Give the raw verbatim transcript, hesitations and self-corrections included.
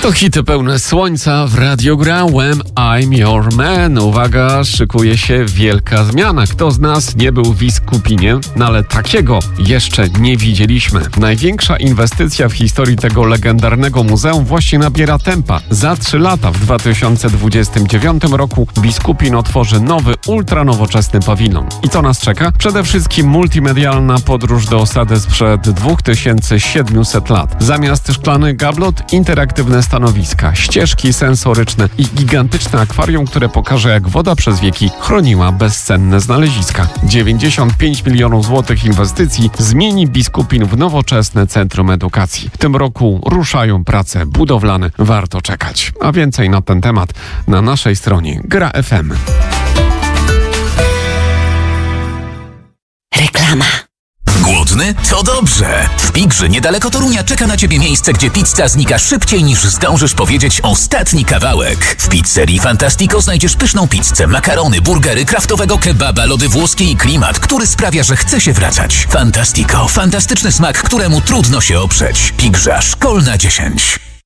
To hity pełne słońca w Radio Gra When I'm Your Man. Uwaga, szykuje się wielka zmiana. Kto z nas nie był w Biskupinie? No ale takiego jeszcze nie widzieliśmy. Największa inwestycja w historii tego legendarnego muzeum właśnie nabiera tempa. Za trzy lata, w dwa tysiące dwudziestym dziewiątym roku, Biskupin otworzy nowy, ultranowoczesny pawilon. I co nas czeka? Przede wszystkim multimedialna podróż do osady sprzed dwa tysiące siedemset lat. Zamiast szklanych gablot, interaktywne stanowiska, ścieżki sensoryczne i gigantyczne akwarium, które pokaże, jak woda przez wieki chroniła bezcenne znaleziska. dziewięćdziesiąt pięć milionów złotych inwestycji zmieni Biskupin w nowoczesne centrum edukacji. W tym roku ruszają prace budowlane. Warto czekać. A więcej na ten temat na naszej stronie Gra F M. Reklama. Głodny? To dobrze! W Pigrze niedaleko Torunia czeka na Ciebie miejsce, gdzie pizza znika szybciej niż zdążysz powiedzieć ostatni kawałek. W pizzerii Fantastico znajdziesz pyszną pizzę, makarony, burgery, kraftowego kebaba, lody włoskie i klimat, który sprawia, że chce się wracać. Fantastico. Fantastyczny smak, któremu trudno się oprzeć. Pigrza Szkolna dziesięć.